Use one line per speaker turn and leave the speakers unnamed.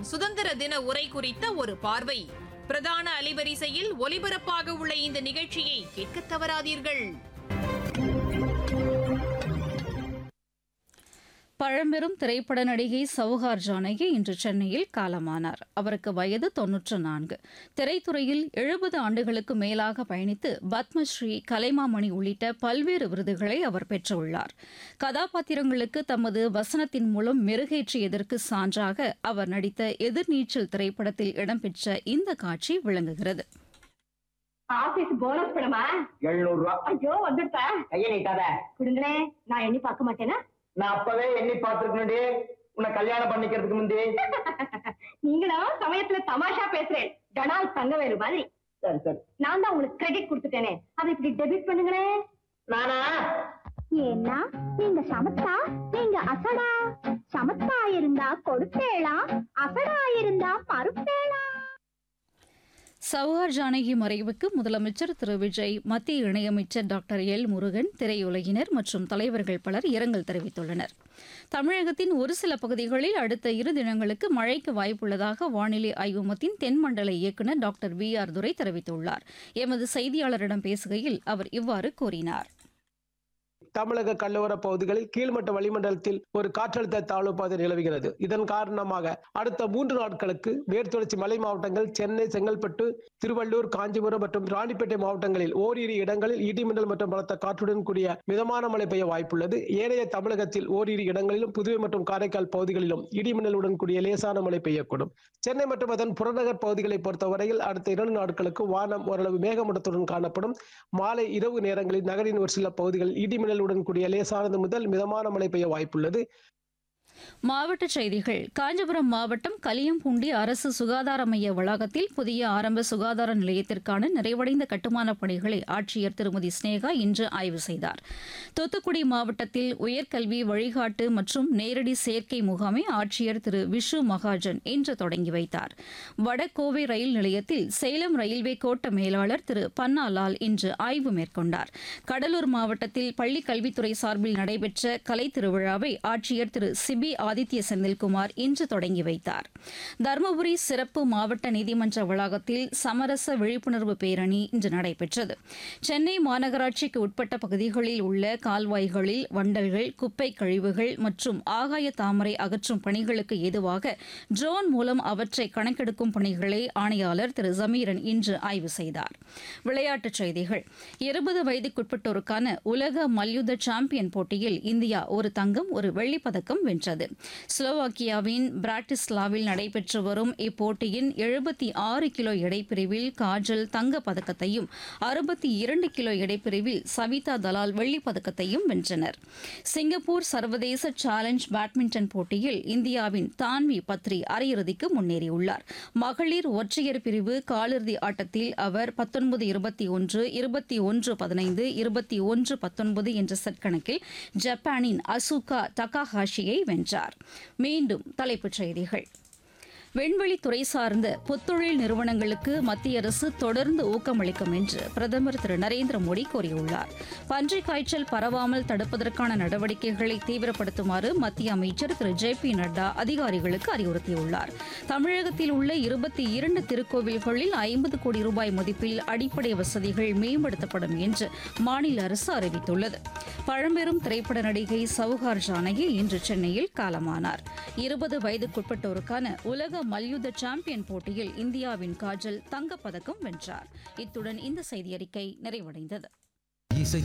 சுதந்திர தின உரை குறித்த ஒரு பார்வை. பிரதான அலைவரிசையில் ஒலிபரப்பாக உள்ள இந்த நிகழ்ச்சியை கேட்க தவறாதீர்கள்.
பழம்பெரும் திரைப்பட நடிகை சவுகார் ஜானகி இன்று சென்னையில் காலமானார். அவருக்கு வயது 94. திரைத்துறையில் 70 ஆண்டுகளுக்கு மேலாக பயணித்து பத்மஸ்ரீ, கலைமாமணி உள்ளிட்ட பல்வேறு விருதுகளை அவர் பெற்றுள்ளார். கதாபாத்திரங்களுக்கு தமது வசனத்தின் மூலம் மெருகேற்றியதற்கு சான்றாக அவர் நடித்த எதிர்நீச்சல் திரைப்படத்தில் இடம்பெற்ற இந்த காட்சி விளங்குகிறது.
ஆபீஸ் போனஸ் பணமா
700 ரூபா.
ஐயோ வந்துட்டா
கையை நீட்டாத.
குடுங்களே, நான் எண்ணி பார்க்க மாட்டேனா?
நான் அப்பவே எண்ணி பார்த்திருக்கேன். உன்னை கல்யாணம் பண்ணிக்கிறதுக்கு முந்தைய
நீங்களும் சமயத்துல தமாஷா பேசுறேன். டனால் தங்கவேலு மாதிரி.
சரி சரி,
நான் தான் உங்களுக்கு கிரெடிட் கொடுத்துட்டேனே, அதை இப்படி டெபிட் பண்ணுங்களே.
நானா?
ஏன்னா நீங்க சமத்தா, நீங்க அசடா. சமத்தா இருந்தா கொடுப்பேளா, அசடா இருந்தா மறுப்பேளா.
சவுகார் ஜானகி மறைவுக்கு முதலமைச்சர் திரு விஜய், மத்திய இணையமைச்சர் டாக்டர் எல் முருகன், திரையுலகினர் மற்றும் தலைவர்கள் பலர் இரங்கல் தெரிவித்துள்ளனர். தமிழகத்தின் ஒரு சில பகுதிகளில் அடுத்த 2 தினங்களுக்கு மழைக்கு வாய்ப்புள்ளதாக வானிலை ஆய்வு மையத்தின் தென்மண்டல இயக்குநர் டாக்டர் VR துரை தெரிவித்துள்ளார். எமது செய்தியாளரிடம் பேசுகையில் அவர் இவ்வாறு கூறினார்.
தமிழக கடலோர பகுதிகளில் கீழ்மட்ட வளிமண்டலத்தில் ஒரு காற்றழுத்த தாழ்வு பாதை நிலவுகிறது. இதன் காரணமாக அடுத்த 3 நாட்களுக்கு மேற்குத்தொடர்ச்சி மலை மாவட்டங்கள், சென்னை, செங்கல்பட்டு, திருவள்ளூர், காஞ்சிபுரம் மற்றும் ராணிப்பேட்டை மாவட்டங்களில் ஓரிரு இடங்களில் இடிமின்னல் மற்றும் பலத்த காற்றுடன் கூடிய மிதமான மழை பெய்ய வாய்ப்புள்ளது. ஏனைய தமிழகத்தில் ஓரிரு இடங்களிலும், புதுவை மற்றும் காரைக்கால் பகுதிகளிலும் இடிமின்னலுடன் கூடிய லேசான மழை பெய்யக்கூடும். சென்னை மற்றும் அதன் புறநகர் பகுதிகளை பொறுத்தவரையில் அடுத்த 2 நாட்களுக்கு வானம் ஓரளவு மேகமூட்டத்துடன் காணப்படும். மாலை இரவு நேரங்களில் நகரின் ஒரு சில பகுதிகளில் இடிமின்னல் உடன் கூடிய லேசானது முதல் மிதமான மழை பெய்ய வாய்ப்புள்ளது.
மாவட்டச் செய்திகள். காஞ்சிபுரம் மாவட்டம் கலியம்பூண்டி அரசு சுகாதார மைய வளாகத்தில் புதிய ஆரம்ப சுகாதார நிலையத்திற்கான நிறைவடைந்த கட்டுமானப் பணிகளை ஆட்சியர் திருமதி ஸ்னேகா இன்று ஆய்வு செய்தார். தூத்துக்குடி மாவட்டத்தில் உயர்கல்வி வழிகாட்டு மற்றும் நேரடி சேர்க்கை முகாமை ஆட்சியர் திரு விஷு மகாஜன் இன்று தொடங்கி வைத்தார். வடகோவை ரயில் நிலையத்தில் சேலம் ரயில்வே கோட்ட மேலாளர் திரு பன்னாலால் இன்று ஆய்வு மேற்கொண்டார். கடலூர் மாவட்டத்தில் பள்ளிக் கல்வித்துறை சார்பில் நடைபெற்ற கலை திருவிழாவை ஆட்சியர் திரு சிபி ஆதித்ய செந்தில்குமார் இன்று தொடங்கி வைத்தார். தருமபுரி சிறப்பு மாவட்ட நீதிமன்ற வளாகத்தில் சமரச விழிப்புணர்வு பேரணி இன்று நடைபெற்றது. சென்னை மாநகராட்சிக்கு உட்பட்ட பகுதிகளில் உள்ள கால்வாய்களில் வண்டல்கள், குப்பை கழிவுகள் மற்றும் ஆகாய தாமரை அகற்றும் பணிகளுக்கு ஏதுவாக ட்ரோன் மூலம் அவற்றை கணக்கெடுக்கும் பணிகளை ஆணையாளர் திரு ஜமீரன் இன்று ஆய்வு செய்தார். விளையாட்டுச் செய்திகள். 20 வயதுக்குட்பட்டோருக்கான உலக மல்யுத்த சாம்பியன் போட்டியில் இந்தியா ஒரு தங்கம், ஒரு வெள்ளிப் பதக்கம் வென்றது. ஸ்லோவாக்கியாவின் பிராட்டிஸ்லாவில் நடைபெற்று வரும் இப்போட்டியின் 76 கிலோ எடைப்பிரிவில் காஜல் தங்கப் பதக்கத்தையும் 62 கிலோ எடைப்பிரிவில் சவிதா தலால் வெள்ளிப் பதக்கத்தையும் வென்றனர். சிங்கப்பூர் சர்வதேச சேலஞ்ச் பேட்மிண்டன் போட்டியில் இந்தியாவின் தான்வி பத்ரி அரையிறுதிக்கு முன்னேறியுள்ளார். மகளிர் ஒற்றையர் பிரிவு காலிறுதி ஆட்டத்தில் அவர் 19-21, 21-15, 21-19 என்ற செட் கணக்கில் ஜப்பானின் அசுகா தகாஹாஷியை வென்றார். மீண்டும் தலைப்புச் செய்திகள். விண்வெளித்துறை சார்ந்த புத்தொழில் நிறுவனங்களுக்கு மத்திய அரசு தொடர்ந்து ஊக்கமளிக்கும் என்று பிரதமர் திரு நரேந்திர மோடி கூறியுள்ளார். பன்றிக் காய்ச்சல் பரவாமல் தடுப்பதற்கான நடவடிக்கைகளை தீவிரப்படுத்துமாறு மத்திய அமைச்சர் திரு JP நட்டா அதிகாரிகளுக்கு அறிவுறுத்தியுள்ளார். தமிழகத்தில் உள்ள 22 திருக்கோவில்களில் 50 கோடி ரூபாய் மதிப்பில் அடிப்படை வசதிகள் மேம்படுத்தப்படும் என்று மாநில அரசு அறிவித்துள்ளது. பழம்பெரும் திரைப்பட நடிகை சவுகார் ஜானகி இன்று சென்னையில் காலமானார். 20 வயதுக்குட்பட்டோருக்கான உலக மல்யுத்த சாம்பியன் போட்டியில் இந்தியாவின் காஜல் தங்கப்பதக்கம் வென்றார். இத்துடன் இந்த செய்தியறிக்கை நிறைவடைந்தது.